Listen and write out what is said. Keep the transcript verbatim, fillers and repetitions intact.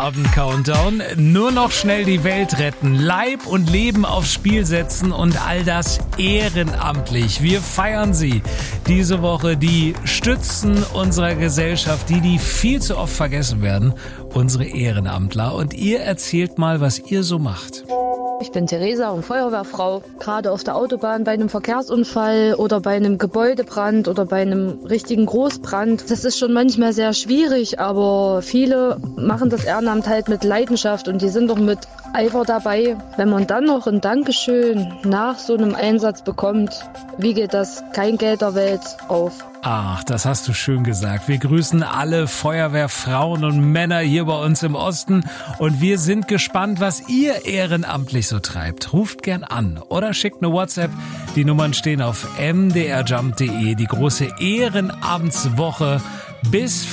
Feierabend-Countdown. Nur noch schnell die Welt retten, Leib und Leben aufs Spiel setzen und all das ehrenamtlich. Wir feiern sie diese Woche, die Stützen unserer Gesellschaft, die, die viel zu oft vergessen werden, unsere Ehrenamtler. Und ihr erzählt mal, was ihr so macht. Ich bin Theresa und Feuerwehrfrau. Gerade auf der Autobahn bei einem Verkehrsunfall oder bei einem Gebäudebrand oder bei einem richtigen Großbrand. Das ist schon manchmal sehr schwierig, aber viele machen das Ehrenamt halt mit Leidenschaft und die sind doch mit Eifer dabei. Wenn man dann noch ein Dankeschön nach so einem Einsatz bekommt, wie geht das? Kein Geld der Welt auf. Ach, das hast du schön gesagt. Wir grüßen alle Feuerwehrfrauen und Männer hier bei uns im Osten und wir sind gespannt, was ihr ehrenamtlich so treibt. Ruft gern an oder schickt eine WhatsApp. Die Nummern stehen auf m d r jump punkt d e. Die große Ehrenamtswoche bis